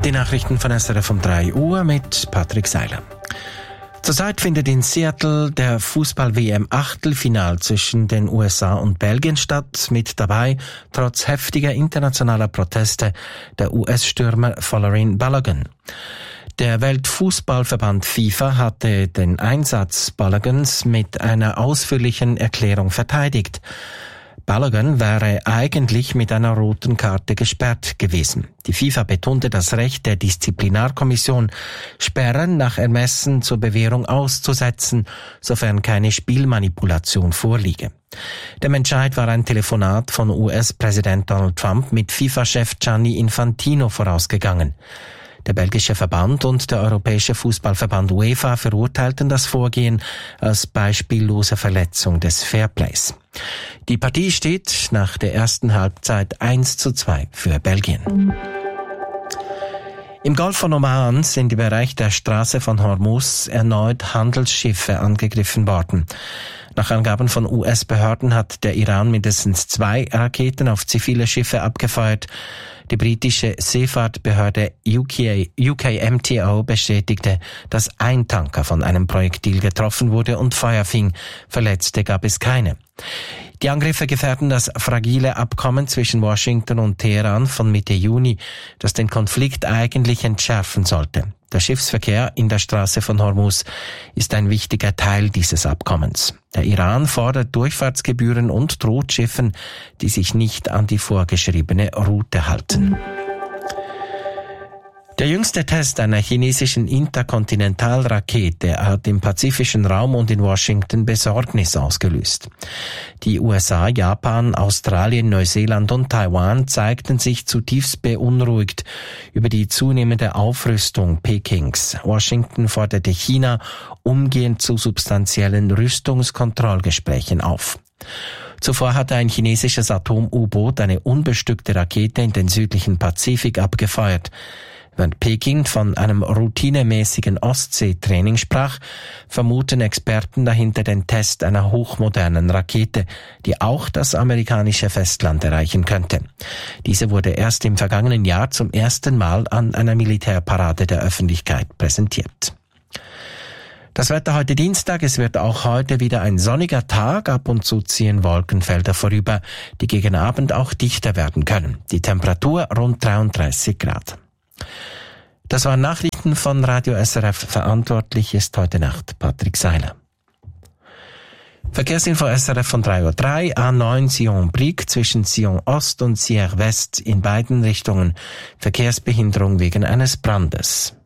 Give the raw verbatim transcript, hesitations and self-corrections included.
Die Nachrichten von S R F um drei Uhr mit Patrick Seiler. Zurzeit findet in Seattle der Fußball-W M-Achtelfinal zwischen den U S A und Belgien statt. Mit dabei, trotz heftiger internationaler Proteste, der U S-Stürmer Folarin Balogun. Der Weltfußballverband FIFA hatte den Einsatz Balogans mit einer ausführlichen Erklärung verteidigt. Balogun wäre eigentlich mit einer roten Karte gesperrt gewesen. Die FIFA betonte das Recht der Disziplinarkommission, Sperren nach Ermessen zur Bewährung auszusetzen, sofern keine Spielmanipulation vorliege. Dem Entscheid war ein Telefonat von U S-Präsident Donald Trump mit FIFA-Chef Gianni Infantino vorausgegangen. Der belgische Verband und der Europäische Fußballverband UEFA verurteilten das Vorgehen als beispiellose Verletzung des Fairplays. Die Partie steht nach der ersten Halbzeit eins zu zwei für Belgien. Im Golf von Oman sind im Bereich der Straße von Hormuz erneut Handelsschiffe angegriffen worden. Nach Angaben von U S-Behörden hat der Iran mindestens zwei Raketen auf zivile Schiffe abgefeuert. Die britische Seefahrtbehörde U K, U K M T O bestätigte, dass ein Tanker von einem Projektil getroffen wurde und Feuer fing. Verletzte gab es keine. Die Angriffe gefährden das fragile Abkommen zwischen Washington und Teheran von Mitte Juni, das den Konflikt eigentlich entschärfen sollte. Der Schiffsverkehr in der Straße von Hormuz ist ein wichtiger Teil dieses Abkommens. Der Iran fordert Durchfahrtsgebühren und droht Schiffen, die sich nicht an die vorgeschriebene Route halten. Der jüngste Test einer chinesischen Interkontinentalrakete hat im pazifischen Raum und in Washington Besorgnis ausgelöst. Die U S A, Japan, Australien, Neuseeland und Taiwan zeigten sich zutiefst beunruhigt über die zunehmende Aufrüstung Pekings. Washington forderte China umgehend zu substanziellen Rüstungskontrollgesprächen auf. Zuvor hatte ein chinesisches Atom-U-Boot eine unbestückte Rakete in den südlichen Pazifik abgefeuert. Während Peking von einem routinemäßigen Ostseetraining sprach, vermuten Experten dahinter den Test einer hochmodernen Rakete, die auch das amerikanische Festland erreichen könnte. Diese wurde erst im vergangenen Jahr zum ersten Mal an einer Militärparade der Öffentlichkeit präsentiert. Das Wetter heute Dienstag, es wird auch heute wieder ein sonniger Tag, ab und zu ziehen Wolkenfelder vorüber, die gegen Abend auch dichter werden können. Die Temperatur rund dreiunddreißig Grad. Das waren Nachrichten von Radio S R F. Verantwortlich ist heute Nacht Patrick Seiler. Verkehrsinfo S R F von drei Uhr drei, A neun Sion-Brig zwischen Sion Ost und Sierre West in beiden Richtungen. Verkehrsbehinderung wegen eines Brandes.